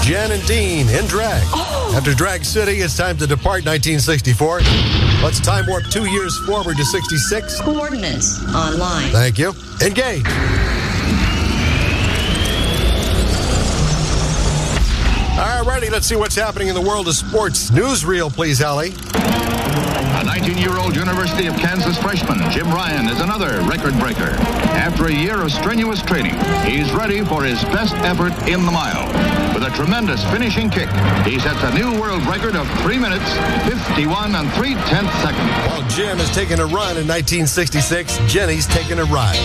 Jen and Dean in drag. After Drag City, it's time to depart 1964. Let's time warp 2 years forward to 66. Coordinates online. Thank you. Engage. All righty, let's see what's happening in the world of sports. Newsreel, please, Hallie. A 19-year-old University of Kansas freshman, Jim Ryan, is another record breaker. After a year of strenuous training, he's ready for his best effort in the mile. With a tremendous finishing kick, he sets a new world record of 3 minutes, 51 and 3/10 seconds. While Jim is taking a run in 1966, Jenny's taking a ride.